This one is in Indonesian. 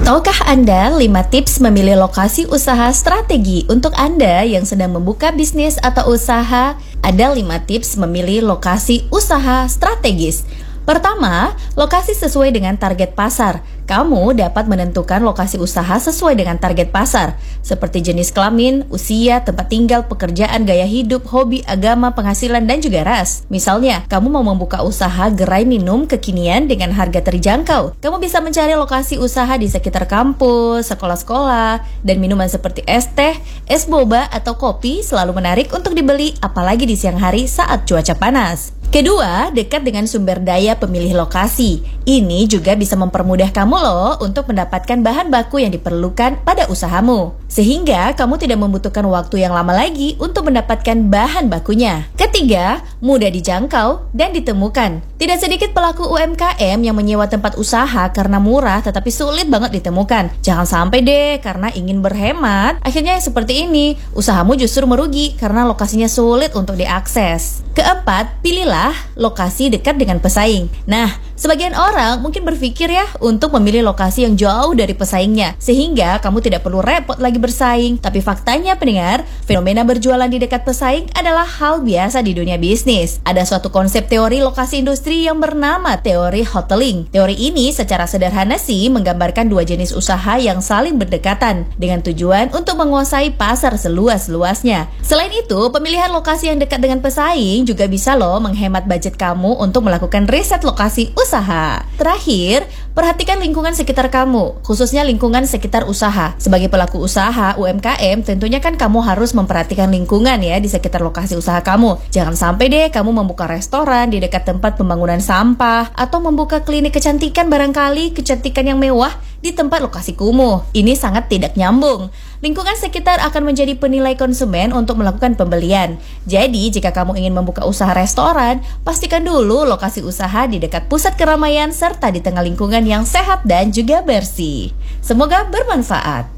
Tahukah Anda 5 tips memilih lokasi usaha strategi untuk Anda yang sedang membuka bisnis atau usaha? Ada 5 tips memilih lokasi usaha strategis. Pertama, lokasi sesuai dengan target pasar. Kamu dapat menentukan lokasi usaha sesuai dengan target pasar, seperti jenis kelamin, usia, tempat tinggal, pekerjaan, gaya hidup, hobi, agama, penghasilan, dan juga ras. Misalnya, kamu mau membuka usaha gerai minum kekinian dengan harga terjangkau. Kamu bisa mencari lokasi usaha di sekitar kampus, sekolah-sekolah, dan minuman seperti es teh, es boba, atau kopi selalu menarik untuk dibeli, apalagi di siang hari saat cuaca panas. Kedua, dekat dengan sumber daya pemilih lokasi. Ini juga bisa mempermudah kamu loh untuk mendapatkan bahan baku yang diperlukan pada usahamu. Sehingga kamu tidak membutuhkan waktu yang lama lagi untuk mendapatkan bahan bakunya. Ketiga, mudah dijangkau dan ditemukan. Tidak sedikit pelaku UMKM yang menyewa tempat usaha karena murah tetapi sulit banget ditemukan. Jangan sampai deh karena ingin berhemat, akhirnya seperti ini, usahamu justru merugi karena lokasinya sulit untuk diakses. Keempat, pilihlah lokasi dekat dengan pesaing. Nah, sebagian orang mungkin berpikir ya untuk memilih lokasi yang jauh dari pesaingnya, sehingga kamu tidak perlu repot lagi bersaing. Tapi faktanya pendengar, fenomena berjualan di dekat pesaing adalah hal biasa di dunia bisnis. Ada suatu konsep teori lokasi industri yang bernama teori hoteling. Teori ini secara sederhana sih menggambarkan dua jenis usaha yang saling berdekatan dengan tujuan untuk menguasai pasar seluas-luasnya. Selain itu, pemilihan lokasi yang dekat dengan pesaing juga bisa loh menghemat budget kamu untuk melakukan riset lokasi usaha. Terakhir, perhatikan lingkungan sekitar kamu, khususnya lingkungan sekitar usaha. Sebagai pelaku usaha UMKM, tentunya kan kamu harus memperhatikan lingkungan ya di sekitar lokasi usaha kamu. Jangan sampai deh kamu membuka restoran di dekat tempat pembangunan sampah atau membuka klinik kecantikan, barangkali kecantikan yang mewah di tempat lokasi kumuh. Ini sangat tidak nyambung. Lingkungan sekitar akan menjadi penilai konsumen untuk melakukan pembelian. Jadi, jika kamu ingin membuka usaha restoran, pastikan dulu lokasi usaha di dekat pusat keramaian serta di tengah lingkungan yang sehat dan juga bersih. Semoga bermanfaat.